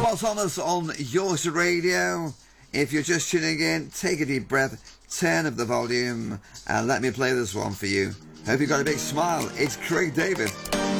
Paul Thomas on Yorkshire Radio. If you're just tuning in, take a deep breath, turn up the volume, and let me play this one for you. Hope you got a big smile. It's Craig David.